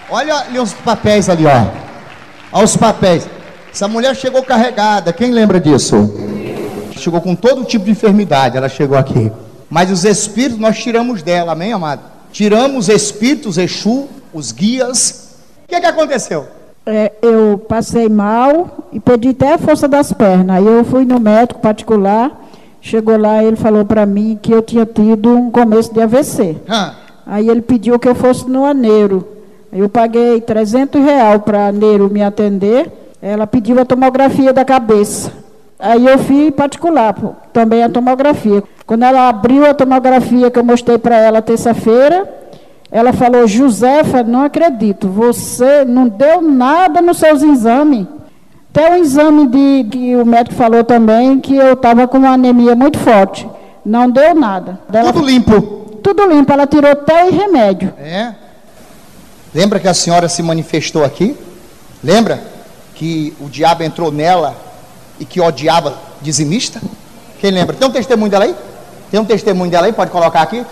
Olha ali os papéis ali, ó. Olha os papéis. Essa mulher chegou carregada, quem lembra disso? Chegou com todo tipo de enfermidade, ela chegou aqui. Mas os espíritos nós tiramos dela, amém, amado? Tiramos os espíritos, Exu, os guias. O que aconteceu? Eu passei mal e perdi até a força das pernas. Aí eu fui no médico particular, chegou lá, ele falou para mim que eu tinha tido um começo de AVC. Aí ele pediu que eu fosse no Aneiro. Eu paguei R$300 para a Aneiro me atender. Ela pediu a tomografia da cabeça. Aí eu fui particular, também a tomografia. Quando ela abriu a tomografia que eu mostrei para ela terça-feira, ela falou: Josefa, não acredito, você não deu nada nos seus exames. Até o exame que o médico falou também, que eu estava com uma anemia muito forte. Não deu nada. Tudo limpo? Tudo limpo, ela tirou até o remédio. Lembra que a senhora se manifestou aqui? Lembra que o diabo entrou nela e que odiava dizimista? Quem lembra? Tem um testemunho dela aí? Tem um testemunho dela aí? Pode colocar aqui?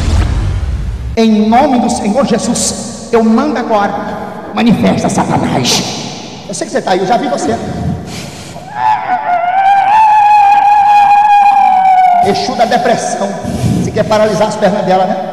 Em nome do Senhor Jesus, eu mando agora, manifesta Satanás. Eu sei que você está aí, eu já vi você. Exu da depressão. Você quer paralisar as pernas dela, né?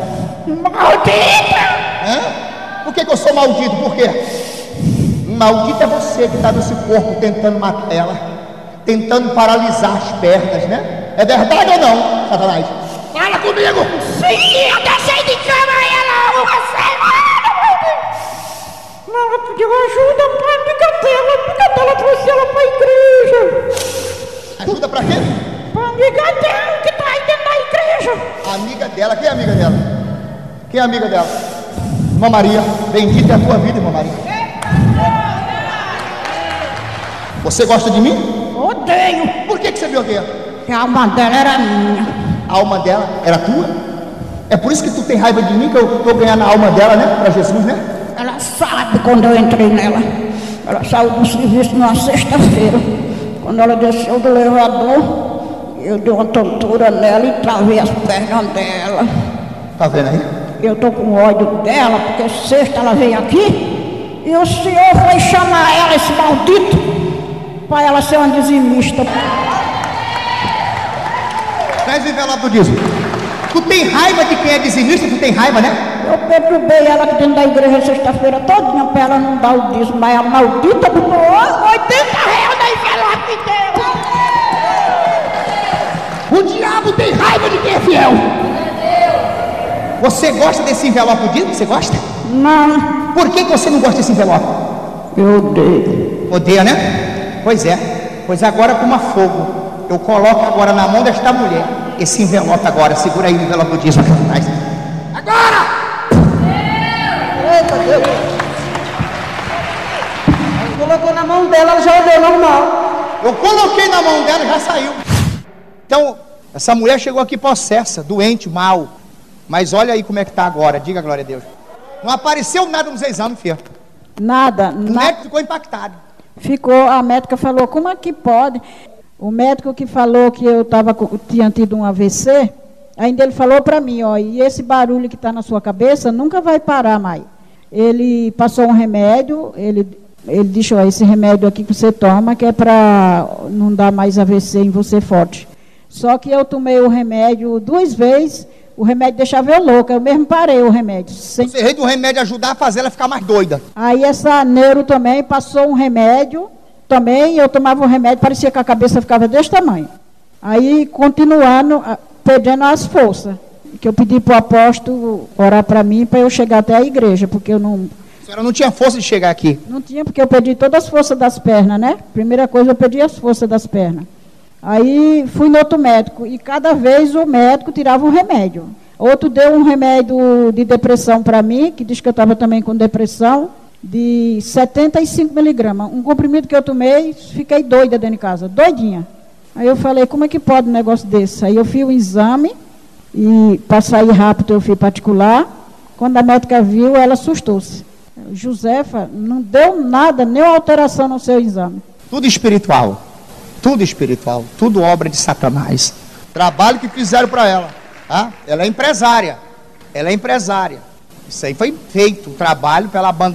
Maldita! Por que eu sou maldito? Por quê? Maldito é você que está nesse corpo tentando matar ela, tentando paralisar as pernas, né? É verdade ou não, Satanás? Fala comigo! Sim, eu deixei de cama ela uma semana! Ela pediu ajuda para a amiga dela trouxe ela para a igreja. Ajuda para quê? Para a amiga dela que está aí dentro da igreja. A amiga dela, quem é a amiga dela? Quem é a amiga dela? Irmã Maria, bendita é a tua vida, irmã Maria. Você gosta de mim? Odeio. Por que você me odeia? Porque a alma dela era minha. A alma dela era tua? É por isso que tu tem raiva de mim, que eu estou ganhando a alma dela, né? Para Jesus, né? Ela sabe quando eu entrei nela. Ela saiu do serviço numa sexta-feira. Quando ela desceu do elevador, eu dei uma tontura nela e travei as pernas dela. Tá vendo aí? Eu estou com ódio dela, porque sexta ela veio aqui e o senhor foi chamar ela, esse maldito, para ela ser uma dizimista. Traz o envelope do dízimo. Tu tem raiva de quem é dizimista? Tu tem raiva, né? Eu perturbei ela aqui dentro da igreja sexta-feira todinha para ela não dar o dízimo, mas a maldita botou R$80 na envelope dela. O diabo tem raiva de quem é fiel. Você gosta desse envelope do dízimo? Você gosta? Não. Por que você não gosta desse envelope? Eu odeio. Odeia, né? Pois é. Pois agora com uma fogo. Eu coloco agora na mão desta mulher esse envelope agora. Segura aí o envelope do dízimo. Agora! Eita Deus! Colocou na mão dela, ela já olhou normal. Eu coloquei na mão dela e já saiu. Então, essa mulher chegou aqui possessa, doente, mal. Mas olha aí como é que está agora. Diga glória a Deus. Não apareceu nada nos exames, filha. Nada. O médico ficou impactado. Ficou, a médica falou, como é que pode? O médico que falou que eu tinha tido um AVC, ainda ele falou para mim, ó, e esse barulho que está na sua cabeça nunca vai parar mais. Ele passou um remédio, ele disse, ó, esse remédio aqui que você toma, que é para não dar mais AVC em você forte. Só que eu tomei o remédio 2 vezes, o remédio deixava eu louca, eu mesmo parei o remédio. Você veio do remédio ajudar a fazer ela ficar mais doida. Aí essa neuro também passou um remédio, também eu tomava um remédio, parecia que a cabeça ficava desse tamanho. Aí, continuando, perdendo as forças, que eu pedi para o apóstolo orar para mim, para eu chegar até a igreja, porque eu não... A senhora não tinha força de chegar aqui? Não tinha, porque eu perdi todas as forças das pernas, né? Primeira coisa, eu perdi as forças das pernas. Aí, fui no outro médico, e cada vez o médico tirava um remédio. Outro deu um remédio de depressão para mim, que diz que eu estava também com depressão, de 75 miligramas. Um comprimido que eu tomei, fiquei doida dentro de casa, doidinha. Aí eu falei, como é que pode um negócio desse? Aí eu fiz o exame, e para sair rápido eu fui particular. Quando a médica viu, ela assustou-se. Josefa, não deu nada, nenhuma alteração no seu exame. Tudo espiritual, tudo obra de Satanás. Trabalho que fizeram para ela, tá? Ela é empresária. Isso aí foi feito, o trabalho para ela abandonar.